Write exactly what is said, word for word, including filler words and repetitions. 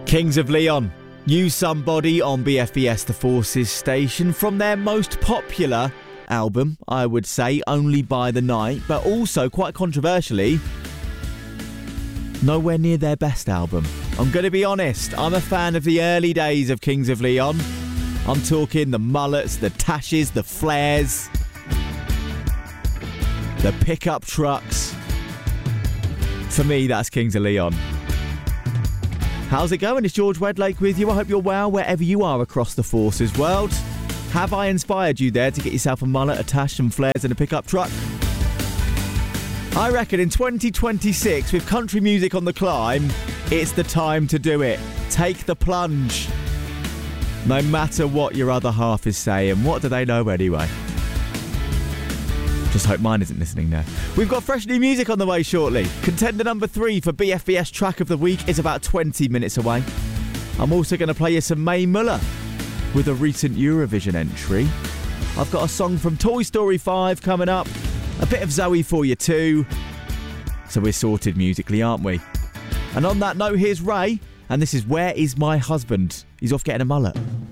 Kings of Leon. Use Somebody on B F B S The Forces station from their most popular album, I would say, Only by the Night, but also, quite controversially, nowhere near their best album. I'm going to be honest, I'm a fan of the early days of Kings of Leon. I'm talking the mullets, the tashes, the flares, the pickup trucks. For me, that's Kings of Leon. How's it going? It's George Wedlake with you. I hope you're well wherever you are across the Forces world. Have I inspired you there to get yourself a mullet, a tash, some flares and a pickup truck? I reckon in twenty twenty-six, with country music on the climb, it's the time to do it. Take the plunge. No matter what your other half is saying. What do they know anyway? Just hope mine isn't listening now. We've got fresh new music on the way shortly. Contender number three for B F B S Track of the Week is about twenty minutes away. I'm also going to play you some Mae Muller with a recent Eurovision entry. I've got a song from Toy Story five coming up. A bit of Zoe for you too. So we're sorted musically, aren't we? And on that note, here's Ray. And this is Where Is My Husband? He's off getting a mullet.